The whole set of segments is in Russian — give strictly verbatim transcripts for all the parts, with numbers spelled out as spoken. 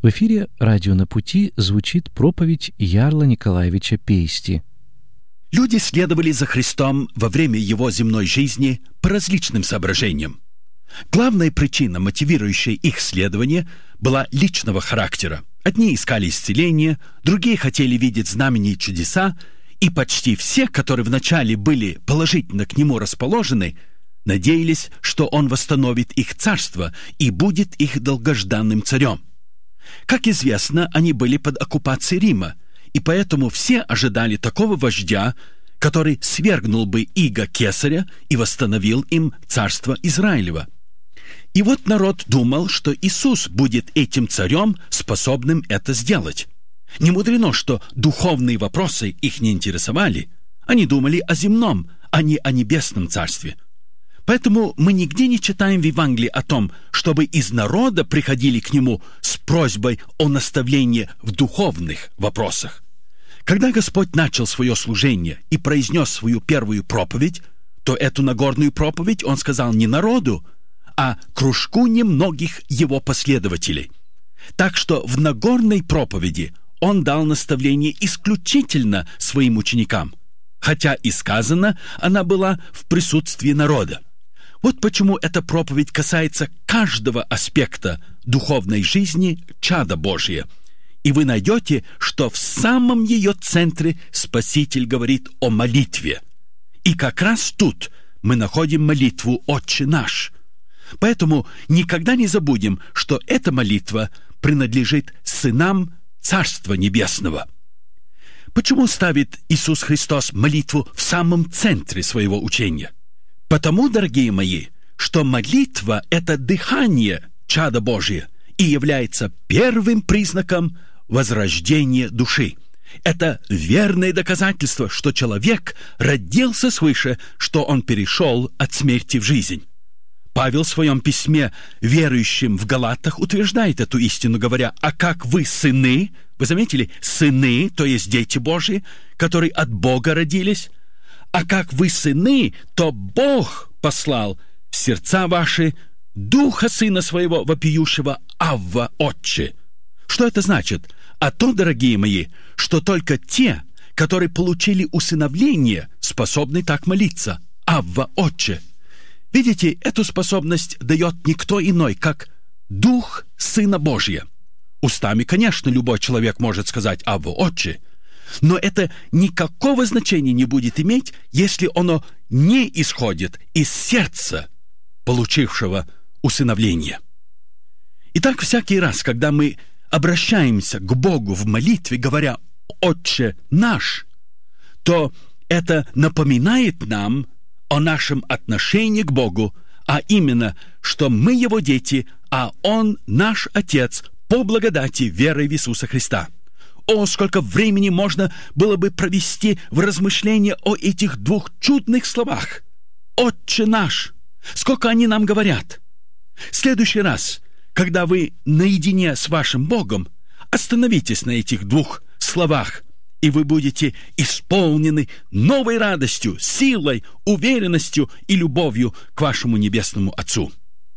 В эфире «Радио на пути» звучит проповедь Ярла Николаевича Пейсти. Люди следовали за Христом во время Его земной жизни по различным соображениям. Главная причина, мотивирующая их следование, была личного характера. Одни искали исцеления, другие хотели видеть знамения и чудеса, и почти все, которые вначале были положительно к Нему расположены, надеялись, что Он восстановит их царство и будет их долгожданным царем. Как известно, они были под оккупацией Рима, и поэтому все ожидали такого вождя, который свергнул бы иго Кесаря и восстановил им царство Израилева. И вот народ думал, что Иисус будет этим царем, способным это сделать. Не мудрено, что духовные вопросы их не интересовали. Они думали о земном, а не о небесном царстве. Поэтому мы нигде не читаем в Евангелии о том, чтобы из народа приходили к Нему с просьбой о наставлении в духовных вопросах. Когда Господь начал свое служение и произнес свою первую проповедь, то эту Нагорную проповедь Он сказал не народу, а кружку немногих Его последователей. Так что в Нагорной проповеди Он дал наставление исключительно своим ученикам, хотя и сказано, она была в присутствии народа. Вот почему эта проповедь касается каждого аспекта духовной жизни чада Божия. И вы найдете, что в самом ее центре Спаситель говорит о молитве. И как раз тут мы находим молитву «Отче наш». Поэтому никогда не забудем, что эта молитва принадлежит сынам Царства Небесного. Почему ставит Иисус Христос молитву в самом центре своего учения? Потому, дорогие мои, что молитва — это дыхание чада Божия и является первым признаком возрождения души. Это верное доказательство, что человек родился свыше, что он перешел от смерти в жизнь. Павел в своем письме верующим в Галатах утверждает эту истину, говоря: «А как вы сыны», вы заметили, сыны, то есть дети Божьи, которые от Бога родились, «а как вы сыны, то Бог послал в сердца ваши Духа Сына Своего вопиющего Авва, Отче». Что это значит? А то, дорогие мои, что только те, которые получили усыновление, способны так молиться: Авва, Отче. Видите, эту способность дает никто иной, как Дух Сына Божия. Устами, конечно, любой человек может сказать «Авва, Отче», но это никакого значения не будет иметь, если оно не исходит из сердца получившего усыновление. Итак, всякий раз, когда мы обращаемся к Богу в молитве, говоря «Отче наш», то это напоминает нам о нашем отношении к Богу, а именно, что мы Его дети, а Он наш Отец по благодати веры в Иисуса Христа. О, сколько времени можно было бы провести в размышлении о этих двух чудных словах «Отче наш». Сколько они нам говорят. В следующий раз, когда вы наедине с вашим Богом, остановитесь на этих двух словах, и вы будете исполнены новой радостью, силой, уверенностью и любовью к вашему Небесному Отцу.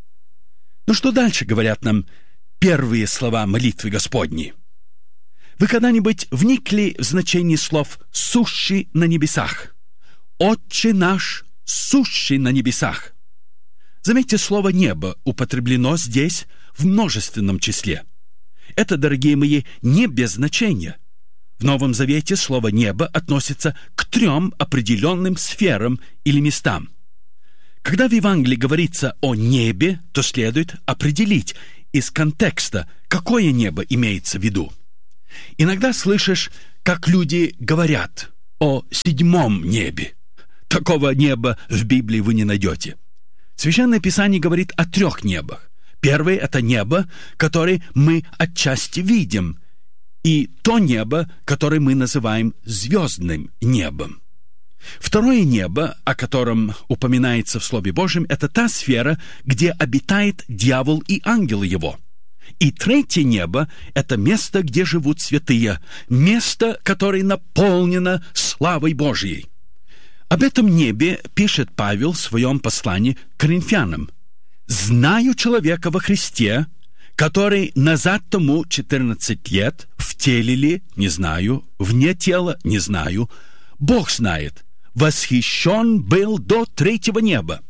Ну что дальше говорят нам первые слова молитвы Господней? Вы когда-нибудь вникли в значение слов «сущий на небесах»? «Отче наш, сущий на небесах». Заметьте, слово «небо» употреблено здесь в множественном числе. Это, дорогие мои, не без значения. В Новом Завете слово «небо» относится к трем определенным сферам или местам. Когда в Евангелии говорится о небе, то следует определить из контекста, какое небо имеется в виду. Иногда слышишь, как люди говорят о седьмом небе. Такого неба в Библии вы не найдете. Священное Писание говорит о трех небах. Первое — это небо, которое мы отчасти видим, и то небо, которое мы называем звездным небом. Второе небо, о котором упоминается в Слове Божьем, это та сфера, где обитает дьявол и ангелы его. И третье небо — это место, где живут святые, место, которое наполнено славой Божьей. Об этом небе пишет Павел в своем послании к Коринфянам: «Знаю человека во Христе, который назад тому четырнадцать лет, в теле ли, не знаю, вне тела, не знаю, Бог знает, восхищен был до третьего неба.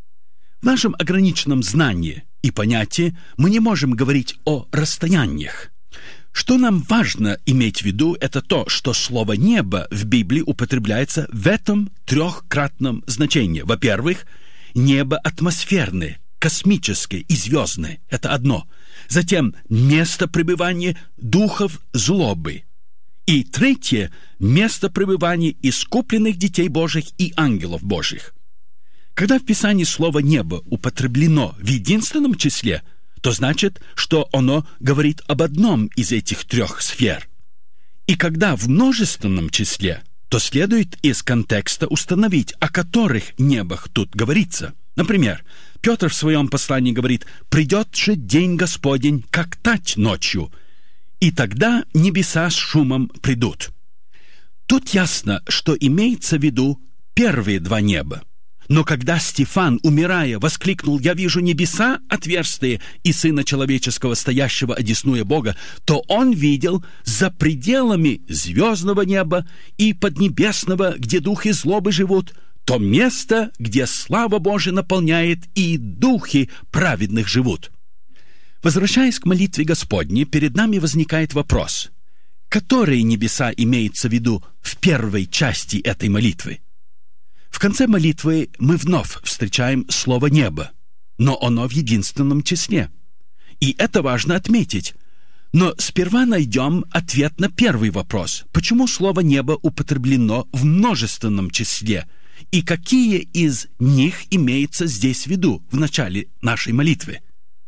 В нашем ограниченном знании и понятии мы не можем говорить о расстояниях. Что нам важно иметь в виду, это то, что слово «небо» в Библии употребляется в этом трехкратном значении. Во-первых, небо атмосферное, космическое и звездное – это одно. Затем место пребывания духов злобы. И третье – место пребывания искупленных детей Божьих и ангелов Божьих. Когда в Писании слово «небо» употреблено в единственном числе, то значит, что оно говорит об одном из этих трех сфер. И когда в множественном числе, то следует из контекста установить, о которых небах тут говорится. Например, Петр в своем послании говорит: «Придет же день Господень, как тать ночью, и тогда небеса с шумом придут». Тут ясно, что имеется в виду первые два неба. Но когда Стефан, умирая, воскликнул: «Я вижу небеса отверстые и Сына Человеческого, стоящего одесную Бога», то он видел за пределами звездного неба и поднебесного, где духи злобы живут, то место, где слава Божия наполняет и духи праведных живут. Возвращаясь к молитве Господней, перед нами возникает вопрос: которые небеса имеются в виду в первой части этой молитвы? В конце молитвы мы вновь встречаем слово «небо», но оно в единственном числе. И это важно отметить. Но сперва найдем ответ на первый вопрос. Почему слово «небо» употреблено в множественном числе? И какие из них имеется здесь в виду в начале нашей молитвы?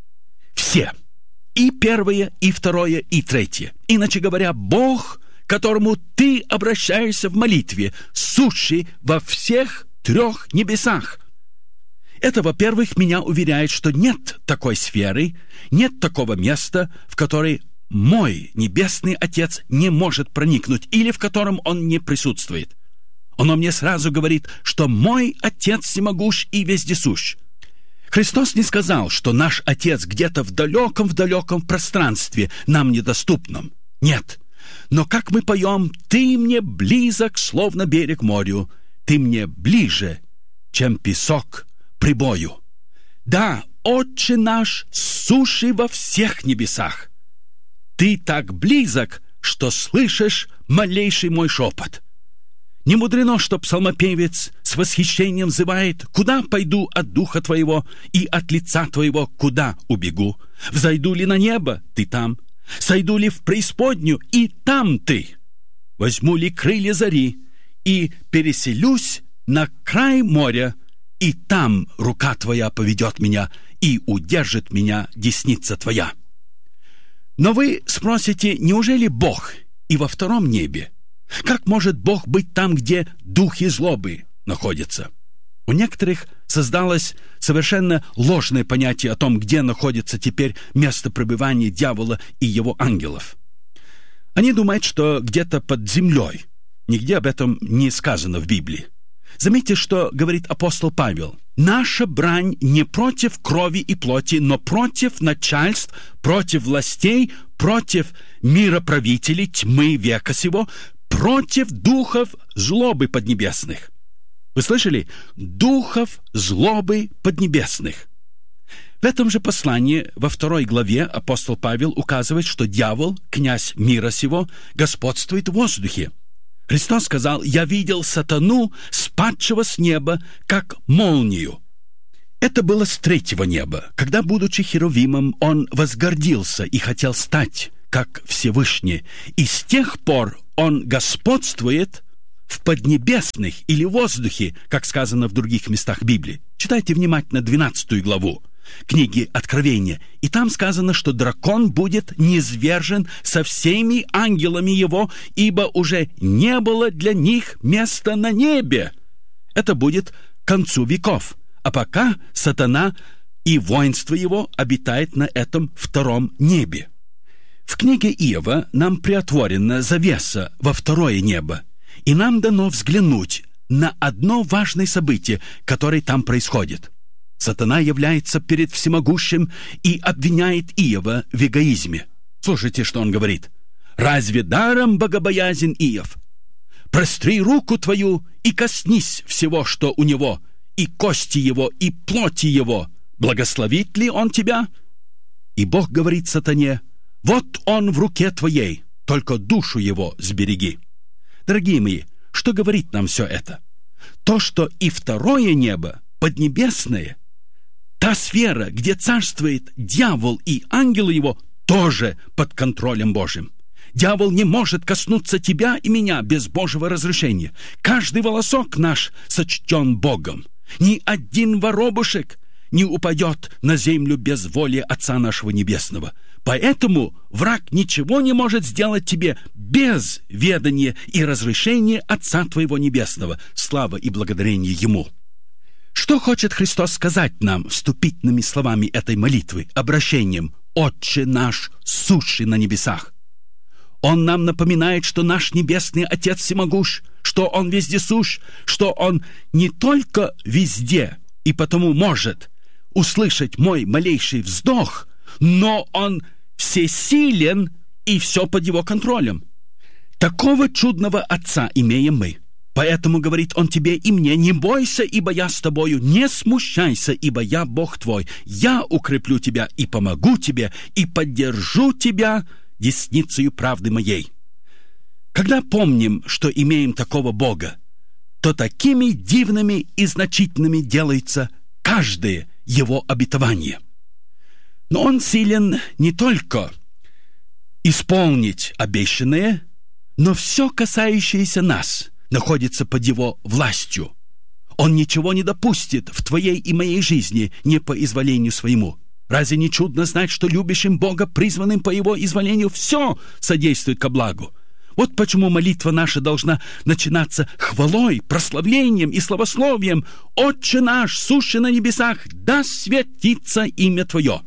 Все. И первое, и второе, и третье. Иначе говоря, Бог, к которому ты обращаешься в молитве, сущий во всех трех небесах. Это, во-первых, меня уверяет, что нет такой сферы, нет такого места, в которое мой Небесный Отец не может проникнуть или в котором Он не присутствует. Оно мне сразу говорит, что мой Отец всемогущ и вездесущ. Христос не сказал, что наш Отец где-то в далеком-в-далеком пространстве, нам недоступном. Нет. Но как мы поем: «Ты мне близок, словно берег морю, ты мне ближе, чем песок прибою». Да, Отче наш, сущий во всех небесах, ты так близок, что слышишь малейший мой шепот. Не мудрено, что псалмопевец с восхищением взывает: «Куда пойду от духа твоего, и от лица твоего куда убегу? Взойду ли на небо, ты там? Сойду ли в преисподнюю, и там ты? Возьму ли крылья зари, и переселюсь на край моря, и там рука твоя поведет меня, и удержит меня десница твоя». Но вы спросите, неужели Бог и во втором небе? Как может Бог быть там, где духи злобы находятся? У некоторых создалось совершенно ложное понятие о том, где находится теперь место пребывания дьявола и его ангелов. Они думают, что где-то под землей. Нигде об этом не сказано в Библии. Заметьте, что говорит апостол Павел: «Наша брань не против крови и плоти, но против начальств, против властей, против мироправителей тьмы века сего, против духов злобы поднебесных». Вы слышали? Духов злобы поднебесных. В этом же послании, во второй главе, апостол Павел указывает, что дьявол, князь мира сего, господствует в воздухе. Христос сказал: «Я видел сатану, спадшего с неба, как молнию». Это было с третьего неба, когда, будучи херувимом, он возгордился и хотел стать, как Всевышний, и с тех пор он господствует в поднебесных или воздухе, как сказано в других местах Библии. Читайте внимательно двенадцатую главу книги Откровения, и там сказано, что дракон будет низвержен со всеми ангелами его, ибо уже не было для них места на небе. Это будет к концу веков, а пока сатана и воинство его обитает на этом втором небе. В книге Иова нам приотворена завеса во второе небо, и нам дано взглянуть на одно важное событие, которое там происходит. Сатана является перед всемогущим и обвиняет Иова в эгоизме. Слушайте, что он говорит. «Разве даром богобоязен Иов? Простри руку твою и коснись всего, что у него, и кости его, и плоти его. Благословит ли он тебя?» И Бог говорит сатане: «Вот он в руке твоей, только душу его сбереги». Дорогие мои, что говорит нам все это? То, что и второе небо, поднебесное, та сфера, где царствует дьявол и ангелы его, тоже под контролем Божьим. Дьявол не может коснуться тебя и меня без Божьего разрешения. Каждый волосок наш сочтен Богом. Ни один воробушек не упадет на землю без воли Отца нашего Небесного. Поэтому враг ничего не может сделать тебе без ведания и разрешения Отца твоего Небесного. Слава и благодарение Ему. Что хочет Христос сказать нам вступительными словами этой молитвы, обращением «Отче наш, сущий на небесах»? Он нам напоминает, что наш Небесный Отец всемогущ, что Он вездесущ, что Он не только везде и потому может услышать мой малейший вздох, но Он всесилен и все под Его контролем. Такого чудного Отца имеем мы. Поэтому говорит Он тебе и мне: не бойся, ибо я с тобою, не смущайся, ибо я Бог твой. Я укреплю тебя и помогу тебе, и поддержу тебя десницею правды моей. Когда помним, что имеем такого Бога, то такими дивными и значительными делается каждое Его обетование. Но Он силен не только исполнить обещанное, но все, касающееся нас, находится под Его властью. Он ничего не допустит в твоей и моей жизни не по изволению своему. Разве не чудно знать, что любящим Бога, призванным по Его изволению, все содействует ко благу? Вот почему молитва наша должна начинаться хвалой, прославлением и славословием. «Отче наш, сущий на небесах, да святится имя Твое».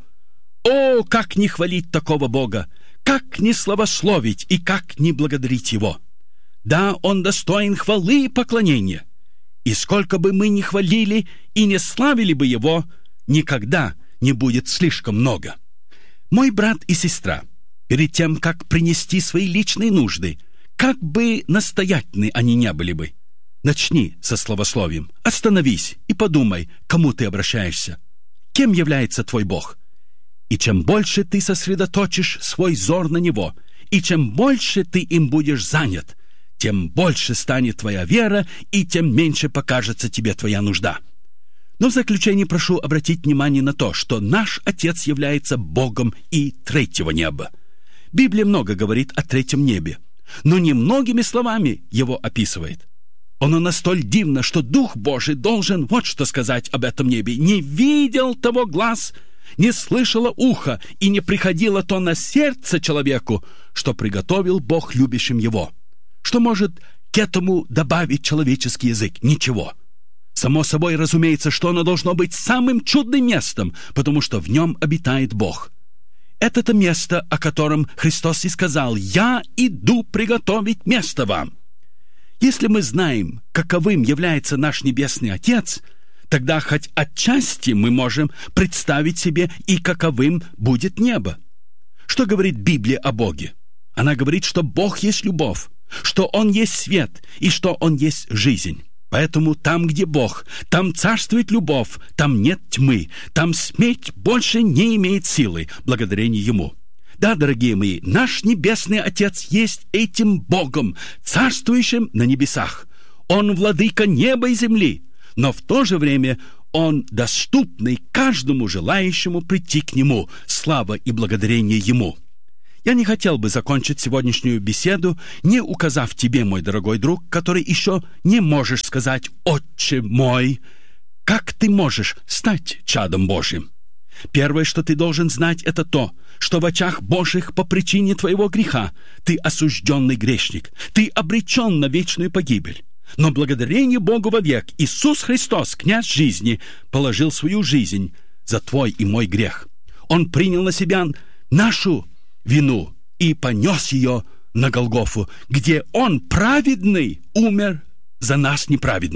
О, как не хвалить такого Бога! Как не славословить и как не благодарить Его! Да, Он достоин хвалы и поклонения. И сколько бы мы ни хвалили и не славили бы Его, никогда не будет слишком много. Мой брат и сестра, перед тем, как принести свои личные нужды, как бы настоятельны они не были бы, начни со славословием, остановись и подумай, к кому ты обращаешься, кем является твой Бог. И чем больше ты сосредоточишь свой взор на Него, и чем больше ты им будешь занят, тем больше станет твоя вера, и тем меньше покажется тебе твоя нужда. Но в заключение прошу обратить внимание на то, что наш Отец является Богом и третьего неба. Библия много говорит о третьем небе, но немногими словами его описывает. Оно настолько дивно, что Дух Божий должен вот что сказать об этом небе: «Не видел того глаз, не слышало ухо, и не приходило то на сердце человеку, что приготовил Бог любящим его». Что может к этому добавить человеческий язык? Ничего. Само собой разумеется, что оно должно быть самым чудным местом, потому что в нем обитает Бог. Это-то место, о котором Христос и сказал: «Я иду приготовить место вам». Если мы знаем, каковым является наш Небесный Отец, тогда хоть отчасти мы можем представить себе и каковым будет небо. Что говорит Библия о Боге? Она говорит, что Бог есть любовь, что Он есть свет и что Он есть жизнь. Поэтому там, где Бог, там царствует любовь, там нет тьмы, там смерть больше не имеет силы, благодарение Ему. Да, дорогие мои, наш Небесный Отец есть этим Богом, царствующим на небесах. Он владыка неба и земли, но в то же время Он доступный каждому желающему прийти к Нему. Слава и благодарение Ему. Я не хотел бы закончить сегодняшнюю беседу, не указав тебе, мой дорогой друг, который еще не можешь сказать: «Отче мой», как ты можешь стать чадом Божьим. Первое, что ты должен знать, это то, что в очах Божьих по причине твоего греха ты осужденный грешник, ты обречен на вечную погибель. Но благодарение Богу вовек Иисус Христос, князь жизни, положил свою жизнь за твой и мой грех. Он принял на себя нашу вину и понес ее на Голгофу, где Он, праведный, умер за нас неправедных.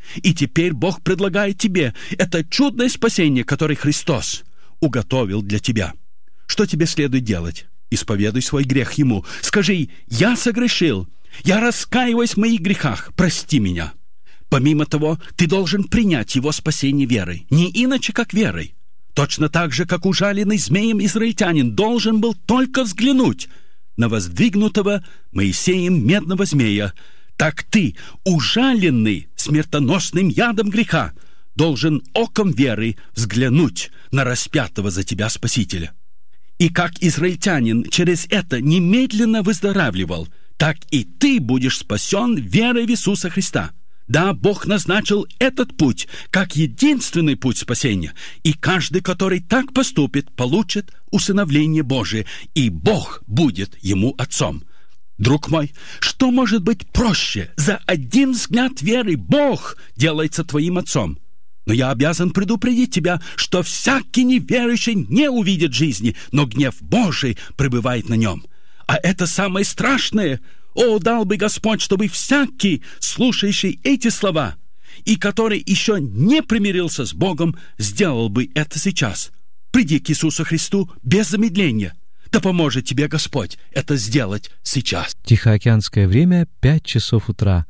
И теперь Бог предлагает тебе это чудное спасение, которое Христос уготовил для тебя. Что тебе следует делать? Исповедуй свой грех Ему. Скажи: «Я согрешил, я раскаиваюсь в моих грехах, прости меня». Помимо того, ты должен принять Его спасение верой, не иначе, как верой. Точно так же, как ужаленный змеем израильтянин должен был только взглянуть на воздвигнутого Моисеем медного змея, так ты, ужаленный смертоносным ядом греха, должен оком веры взглянуть на распятого за тебя Спасителя. И как израильтянин через это немедленно выздоравливал, так и ты будешь спасен верой в Иисуса Христа. Да, Бог назначил этот путь как единственный путь спасения, и каждый, который так поступит, получит усыновление Божие, и Бог будет ему отцом. Друг мой, что может быть проще? За один взгляд веры Бог делается твоим отцом. Но я обязан предупредить тебя, что всякий неверующий не увидит жизни, но гнев Божий пребывает на нем. А это самое страшное. О, дал бы Господь, чтобы всякий, слушающий эти слова, и который еще не примирился с Богом, сделал бы это сейчас. Приди к Иисусу Христу без замедления. Да поможет тебе Господь это сделать сейчас. Тихоокеанское время, пять часов утра.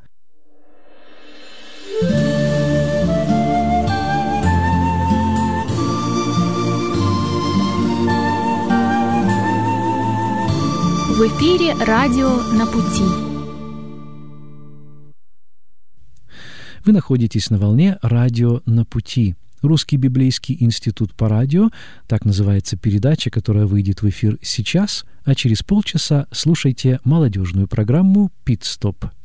В эфире радио «На пути». Вы находитесь на волне радио «На пути». Русский библейский институт по радио, так называется передача, которая выйдет в эфир сейчас, а через полчаса слушайте молодежную программу «Пит-стоп».